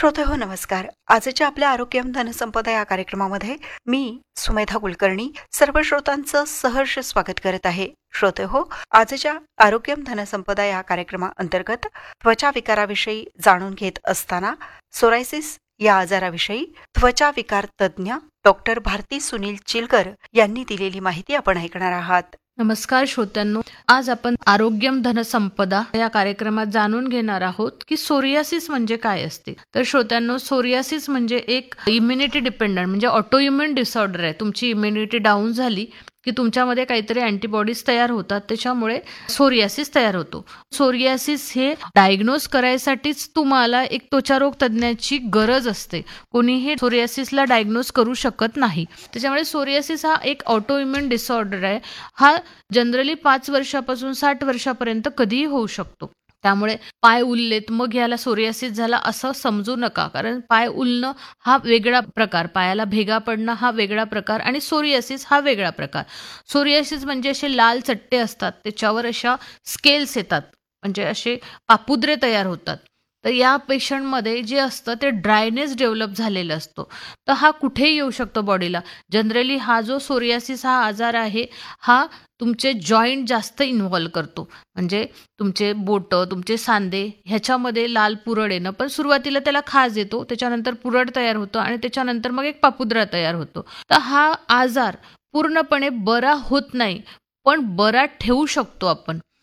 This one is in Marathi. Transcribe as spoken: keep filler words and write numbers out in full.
श्रोते हो नमस्कार. आजच्या आपल्या आरोग्यम धनसंपदा या कार्यक्रमामध्ये मी सुमेधा कुलकर्णी सर्व श्रोतांचं सहर्ष स्वागत करत आहे. श्रोते हो, आजच्या आरोग्यम धनसंपदा या कार्यक्रमाअंतर्गत त्वचा विकाराविषयी जाणून घेत असताना सोरायसिस या आजाराविषयी त्वचा विकार तज्ज्ञ डॉक्टर भारती सुनील चिलकर यांनी दिलेली माहिती आपण ऐकणार आहात. नमस्कार श्रोत्यांनो, आज आपण आरोग्यम धनसंपदा या कार्यक्रमात जाणून घेणार आहोत की सोरियासिस म्हणजे काय असते. तर श्रोत्यांनो, सोरियासिस म्हणजे एक इम्युनिटी डिपेंडंट म्हणजे ऑटो इम्युन डिसऑर्डर आहे. तुमची इम्युनिटी डाऊन झाली की तुमच्यामध्ये काहीतरी अँटीबॉडीज तयार होतात, त्याच्यामुळे सोरियासिस तयार होतो. सोरियासिस हे डायग्नोज करायसाठीच तुम्हाला एक त्वचारोग तज्ज्ञाची गरज असते. कोणीही सोरियासिसला डायग्नोज करू शकत नाही. त्याच्यामुळे सोरियासिस हा एक ऑटो इम्युन डिसऑर्डर आहे. हा जनरली पाच वर्षापासून साठ वर्षापर्यंत कधीही होऊ शकतो. त्यामुळे पाय उललेत मग याला सोरियासिस झाला असं समजू नका, कारण पाय उलणं हा वेगळा प्रकार, पायाला भेगा पडणं हा वेगळा प्रकार आणि सोरियासिस हा वेगळा प्रकार. सोरियासिस म्हणजे असे लाल चट्टे असतात, त्याच्यावर अशा स्केल्स येतात, म्हणजे असे पापुद्रे तयार होतात. तर या पेशंटमध्ये जे असतं ते ड्रायनेस डेव्हलप झालेलं असतो. तर हा कुठेही येऊ शकतो बॉडीला. जनरली हा जो सोरियासिस हा आजार आहे हा तुमचे जॉईंट जास्त इन्व्हॉल्व करतो, म्हणजे तुमचे बोटं, तुमचे सांधे ह्याच्यामध्ये लाल पुरळ येणं. पण सुरुवातीला त्याला खाज येतो, त्याच्यानंतर पुरळ तयार होतं आणि त्याच्यानंतर मग एक पापुद्रा तयार होतो. तर हा आजार पूर्णपणे बरा होत नाही, पण बरा ठेवू शकतो आपण.